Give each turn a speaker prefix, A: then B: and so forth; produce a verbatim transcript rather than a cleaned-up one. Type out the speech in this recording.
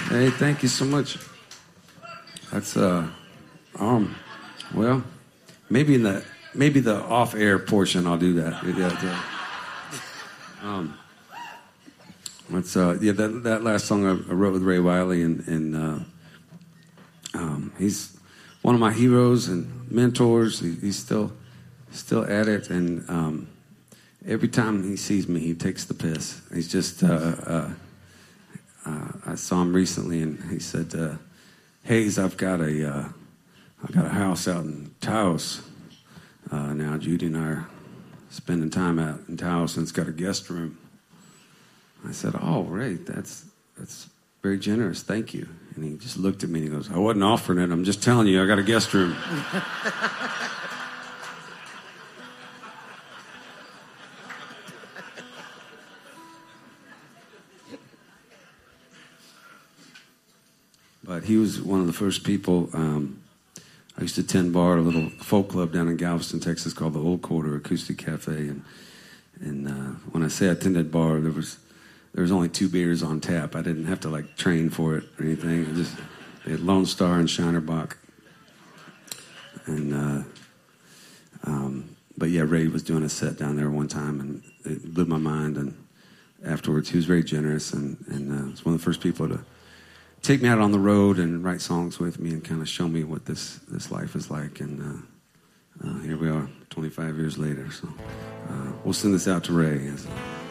A: Hey, thank you so much. That's uh, um, well, maybe in the maybe the off-air portion I'll do that. Yeah, yeah. Um, that's uh, yeah. That that last song I, I wrote with Ray Wiley, and and uh, um, he's one of my heroes and mentors. He, he's still still at it, and um, every time he sees me, he takes the piss. He's just. Uh, uh, uh, I saw him recently, and he said, uh, "Hayes, I've got a uh, I've got a house out in Taos uh, now. Judy and I are spending time out in Taos, and it's got a guest room." I said, "Oh, Ray, that's that's very generous. Thank you." And he just looked at me and he goes, "I wasn't offering it. I'm just telling you, I got a guest room." But he was one of the first people. Um, I used to attend bar, a little folk club down in Galveston, Texas, called the Old Quarter Acoustic Cafe. And and uh, when I say I attended bar, there was there was only two beers on tap. I didn't have to like train for it or anything. I just they had Lone Star and Shinerbach. And uh, um, but yeah, Ray was doing a set down there one time, and it blew my mind. And afterwards, he was very generous, and and uh, was one of the first people to take me out on the road and write songs with me and kind of show me what this, this life is like. And uh, uh, here we are, twenty-five years later. So uh, we'll send this out to Ray.